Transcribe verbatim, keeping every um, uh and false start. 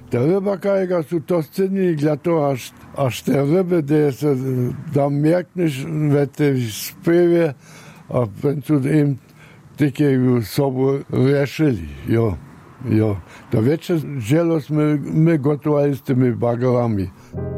Te rybakajka sú to cenní dla toho, až, až te ryby, kde sa tam merkneš v tej spieve a pencu im také sobu riešili, jo. Jo, to väčšie želo sme my gotovali s tými bagrami.